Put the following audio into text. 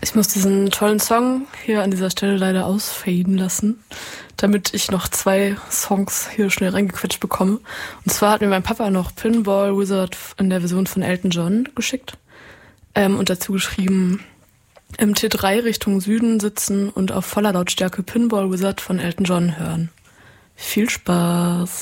Ich muss diesen tollen Song hier an dieser Stelle leider ausfaden lassen, damit ich noch 2 Songs hier schnell reingequetscht bekomme. Und zwar hat mir mein Papa noch Pinball Wizard in der Version von Elton John geschickt und dazu geschrieben, im T3 Richtung Süden sitzen und auf voller Lautstärke Pinball Wizard von Elton John hören. Viel Spaß!